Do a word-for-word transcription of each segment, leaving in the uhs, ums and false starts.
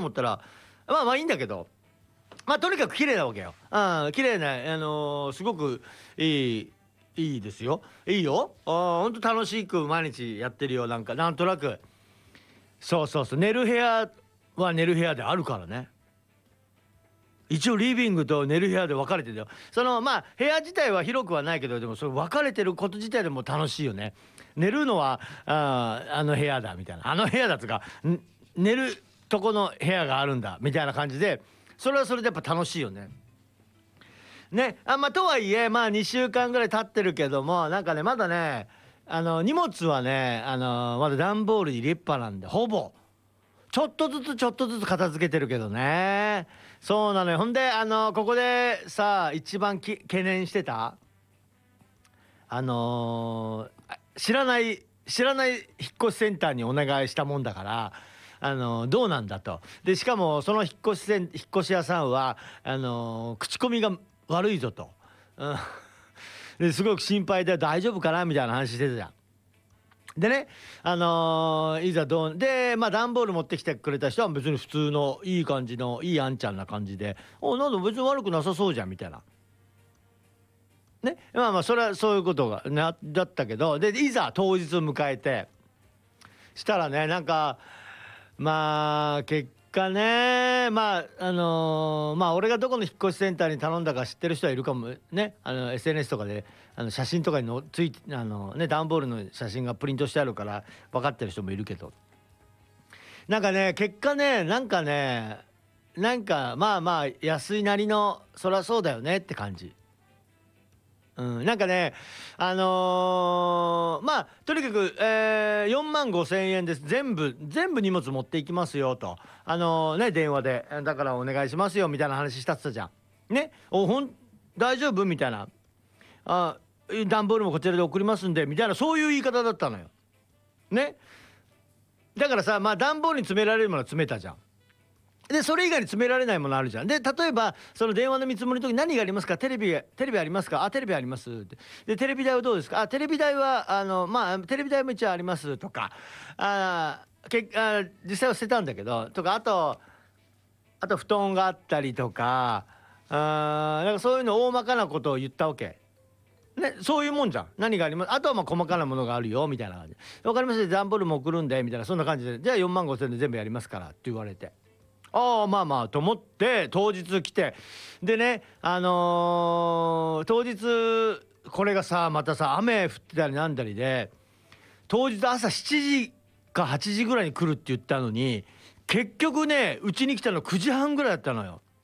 思ったらまあまあいいんだけど、まあとにかく綺麗なわけよ。ああ綺麗な、あのーすごくいいいいですよ。いいよ。ああほんと楽しく毎日やってるよ。なんかなんとなく。そうそうそう、寝る部屋は寝る部屋であるからね。一応リビングと寝る部屋で分かれてるよ。そのまあ部屋自体は広くはないけど、でもそれ分かれてること自体でも楽しいよね。寝るのはああの部屋だみたいな、あの部屋だとか寝るとこの部屋があるんだみたいな感じで、それはそれでやっぱ楽しいよね。ね、あまあとはいえまあにしゅうかんぐらい経ってるけども、なんかねまだねあの荷物はねあのまだ段ボールに立派なんで、ほぼちょっとずつちょっとずつ片付けてるけどね。そうなのよ。ほんであのここでさ一番き懸念してたあのー知らない知らない引っ越しセンターにお願いしたもんだから、あのーどうなんだと。でしかもその引っ越しせん引っ越し屋さんはあのー口コミが悪いぞと、うん、ですごく心配で大丈夫かなみたいな話してたじゃん。でね、あのーいざどうでまあ段ボール持ってきてくれた人は別に普通のいい感じのいいあんちゃんな感じで、おなんだ別に悪くなさそうじゃんみたいな。ね、まあまあそれはそういうことがなだったけど、でいざ当日を迎えてしたらね、なんかまあ結果ね、まああのーまあ俺がどこの引っ越しセンターに頼んだか知ってる人はいるかもね。あの エスエヌエス とかであの写真とかにのついてあのね段ボールの写真がプリントしてあるから分かってる人もいるけど、なんかね結果ねなんかねなんかまあまあ安いなりのそりゃそうだよねって感じ。うん、なんかねあのーまあとにかく、えー、よんまんごせんえんです。全部全部荷物持っていきますよと、あのーね電話でだからお願いしますよみたいな話したってたじゃん。ね、おほん大丈夫みたいな、あ段ボールもこちらで送りますんでみたいな、そういう言い方だったのよ。ね、だからさまあ段ボールに詰められるものは詰めたじゃん。でそれ以外に詰められないものあるじゃん。で例えばその電話の見積もりの時何がありますか、テレビテレビありますか、あテレビありますって。でテレビ台はどうですか、あテレビ台はあのまあテレビ台も一応ありますとか、あけあ実際は捨てたんだけどとか、あとあと布団があったりとか、あなんかそういうの大まかなことを言ったわけ。ね、そういうもんじゃん。何があります、あとはまあ細かなものがあるよみたいな感じで、分かりました段ボールも送るんでみたいな、そんな感じで、じゃあよんまんごせんで全部やりますからって言われて、ああまあまあと思って当日来て、でねあのー当日これがさまたさ雨降ってたりなんだりで、当日朝しちじかはちじぐらいに来るって言ったのに結局ねうちに来たのくじはんぐらいだったのよ。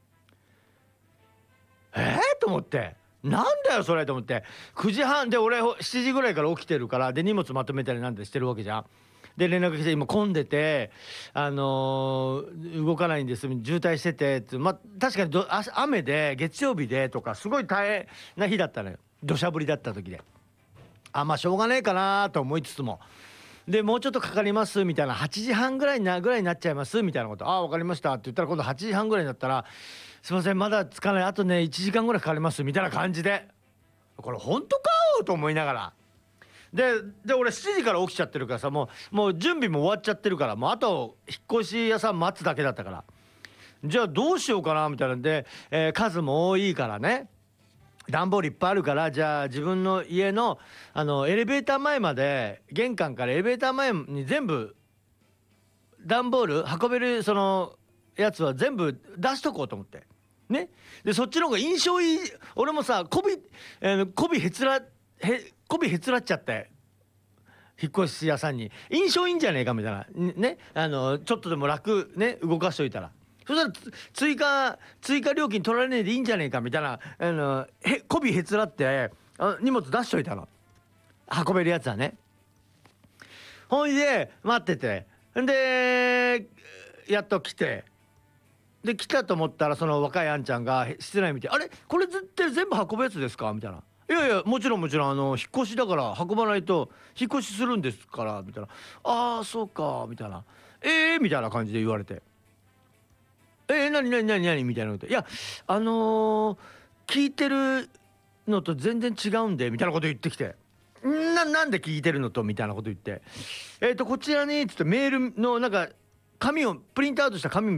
えー、と思って、なんだよそれと思って、くじはんで俺しちじぐらいから起きてるから、で荷物まとめたりなんてしてるわけじゃん。で連絡来て今混んでてあのー動かないんです渋滞しててって、まあ確かにどあ雨で月曜日でとかすごい大変な日だったのよ、土砂降りだった時で。あまあしょうがねえかなと思いつつも、でもうちょっとかかりますみたいな、はちじはんぐらいなぐらいになっちゃいますみたいなこと、ああ分かりましたって言ったら今度はちじはんぐらいになったら、すいませんまだ着かない、あとねいちじかんぐらいかかりますみたいな感じで、これ本当かよと思いながら。でで俺しちじから起きちゃってるからさ、もうもう準備も終わっちゃってるから、もうあと引っ越し屋さん待つだけだったから、じゃあどうしようかなみたいなんで、えー数も多いからね、段ボールいっぱいあるから、じゃあ自分の家のあのエレベーター前まで、玄関からエレベーター前に全部段ボール運べるそのやつは全部出しとこうと思ってね。でそっちの方が印象いい。俺もさこび、えー、こびへつらへこびへつらっちゃって、引っ越し屋さんに印象いいんじゃねえかみたいなね、あのちょっとでも楽ね動かしといたら、そしたら追加追加料金取られねえでいいんじゃねえかみたいな、あのへこびへつらってあ荷物出しといたの、運べるやつはね。ほいで待ってて、んでやっと来て、で来たと思ったらその若いあんちゃんが室内見て「あれこれ絶対全部運ぶやつですか?」みたいな。いやいやもちろんもちろんあの引っ越しだから運ばないと引っ越しするんですからみたいな。ああそうかみたいな。ええー、みたいな感じで言われて、えー、何何何何みたいなこと、いやあのー、聞いてるのと全然違うんでみたいなこと言ってきて、ななんで聞いてるのとみたいなこと言って、えっ、ー、とこちらにちょっとメールのなんか紙をプリントアウトした紙